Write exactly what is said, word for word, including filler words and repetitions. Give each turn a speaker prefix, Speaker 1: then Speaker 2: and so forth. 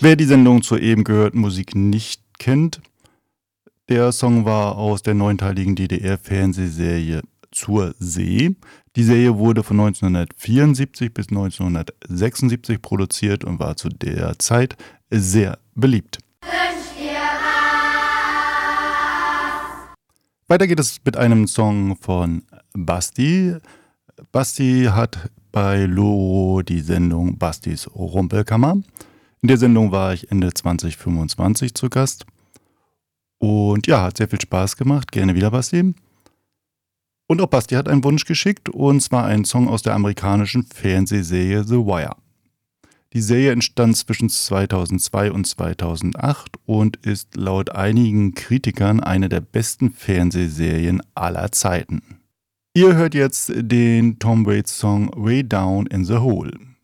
Speaker 1: Wer die Sendung zur eben gehörten Musik nicht kennt, der Song war aus der neunteiligen D D R-Fernsehserie Zur See. Die Serie wurde von neunzehnhundertvierundsiebzig bis neunzehnhundertsechsundsiebzig produziert und war zu der Zeit sehr beliebt. Weiter geht es mit einem Song von Basti. Basti hat bei Loro die Sendung Bastis Rumpelkammer. In der Sendung war ich Ende zwanzig fünfundzwanzig zu Gast. Und ja, hat sehr viel Spaß gemacht. Gerne wieder, Basti. Und auch Basti hat einen Wunsch geschickt, und zwar einen Song aus der amerikanischen Fernsehserie The Wire. Die Serie entstand zwischen zweitausendzwei und zweitausendacht und ist laut einigen Kritikern eine der besten Fernsehserien aller Zeiten. Ihr hört jetzt den Tom Waits Song Way Down in the Hole.